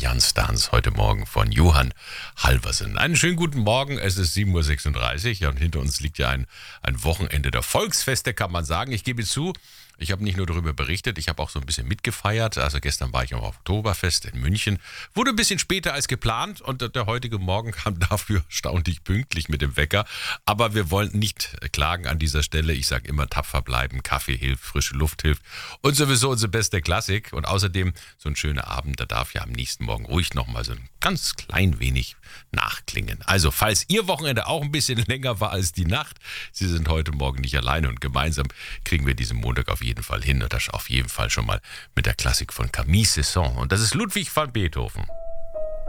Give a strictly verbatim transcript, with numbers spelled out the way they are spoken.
Jan Stans heute Morgen von Johann Halversen. Einen schönen guten Morgen, es ist sieben Uhr sechsunddreißig und hinter uns liegt ja ein, ein Wochenende der Volksfeste, kann man sagen. Ich gebe zu, ich habe nicht nur darüber berichtet, ich habe auch so ein bisschen mitgefeiert. Also gestern war ich am Oktoberfest in München, wurde ein bisschen später als geplant und der heutige Morgen kam dafür erstaunlich pünktlich mit dem Wecker. Aber wir wollen nicht klagen an dieser Stelle. Ich sage immer, tapfer bleiben, Kaffee hilft, frische Luft hilft und sowieso unsere beste Klassik. Und außerdem so ein schöner Abend, da darf ja am nächsten Morgen ruhig nochmal so ein ganz klein wenig nachklingen. Also falls Ihr Wochenende auch ein bisschen länger war als die Nacht, Sie sind heute Morgen nicht alleine und gemeinsam kriegen wir diesen Montag auf jeden Fall hin und das auf jeden Fall schon mal mit der Klassik von Camille Saint-Saëns und das ist Ludwig van Beethoven.